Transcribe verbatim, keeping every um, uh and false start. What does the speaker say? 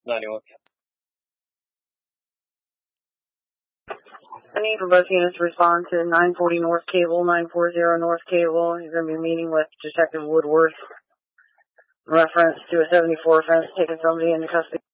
ninety-one. I need for both units to respond to nine forty North Cable, nine forty North Cable. You're going to be meeting with Detective Woodworth. Reference to a seventy-four offense taking somebody into custody.